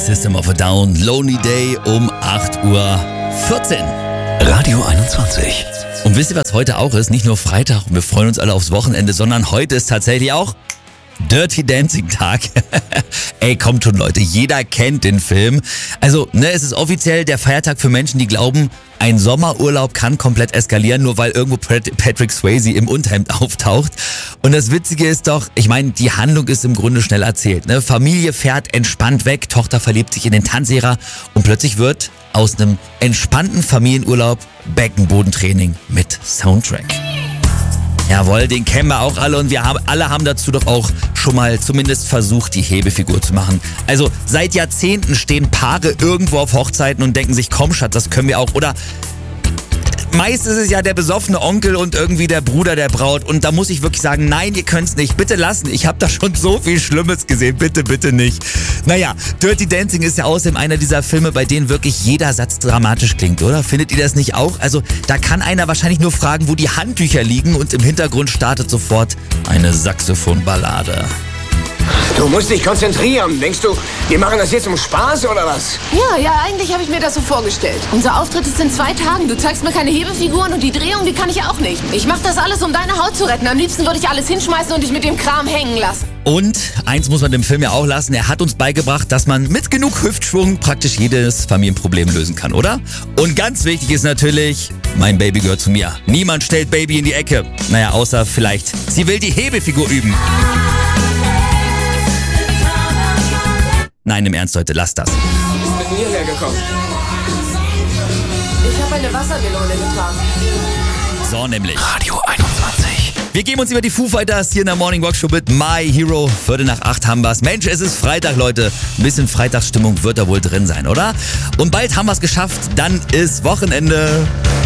System of a Down, Lonely Day um 8:14 Uhr. Radio 21. Und wisst ihr, was heute auch ist? Nicht nur Freitag und wir freuen uns alle aufs Wochenende, sondern heute ist tatsächlich auch Dirty Dancing Tag. Ey, kommt schon Leute, jeder kennt den Film. Also, es ist offiziell der Feiertag für Menschen, die glauben, ein Sommerurlaub kann komplett eskalieren, nur weil irgendwo Patrick Swayze im Unterhemd auftaucht. Und das Witzige ist doch, ich meine, die Handlung ist im Grunde schnell erzählt. Familie fährt entspannt weg, Tochter verliebt sich in den Tanzlehrer und plötzlich wird aus einem entspannten Familienurlaub Beckenbodentraining mit Soundtrack. Jawohl, den kennen wir auch alle und wir alle haben dazu doch auch schon mal zumindest versucht, die Hebefigur zu machen. Also seit Jahrzehnten stehen Paare irgendwo auf Hochzeiten und denken sich, komm Schatz, das können wir auch. Oder meist ist es ja der besoffene Onkel und irgendwie der Bruder der Braut. Und da muss ich wirklich sagen, nein, ihr könnt's nicht. Bitte lassen. Ich habe da schon so viel Schlimmes gesehen. Bitte, bitte nicht. Naja, Dirty Dancing ist ja außerdem einer dieser Filme, bei denen wirklich jeder Satz dramatisch klingt, oder? Findet ihr das nicht auch? Also da kann einer wahrscheinlich nur fragen, wo die Handtücher liegen und im Hintergrund startet sofort eine Saxophonballade. Du musst dich konzentrieren. Denkst du, wir machen das jetzt zum Spaß oder was? Ja, eigentlich habe ich mir das so vorgestellt. Unser Auftritt ist in 2 Tagen. Du zeigst mir keine Hebefiguren und die Drehung, die kann ich auch nicht. Ich mache das alles, um deine Haut zu retten. Am liebsten würde ich alles hinschmeißen und dich mit dem Kram hängen lassen. Und eins muss man dem Film ja auch lassen, er hat uns beigebracht, dass man mit genug Hüftschwung praktisch jedes Familienproblem lösen kann, oder? Und ganz wichtig ist natürlich, mein Baby gehört zu mir. Niemand stellt Baby in die Ecke. Naja, außer vielleicht, sie will die Hebefigur üben. Nein, im Ernst, Leute, lasst das. Mit mir hergekommen. Ich habe eine Wassermelone getragen. So nämlich. Radio 21. Wir geben uns über die Foo Fighters hier in der Morning Rock Show mit My Hero. 7:45 haben wir's. Mensch, es ist Freitag, Leute. Ein bisschen Freitagsstimmung wird da wohl drin sein, oder? Und bald haben wir's geschafft. Dann ist Wochenende.